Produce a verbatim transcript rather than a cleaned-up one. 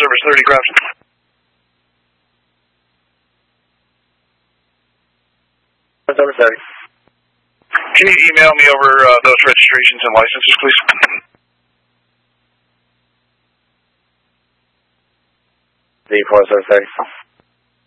Service thirty, corruption. Service thirty. Can you email me over uh, those registrations and licenses, please? D four Service thirty.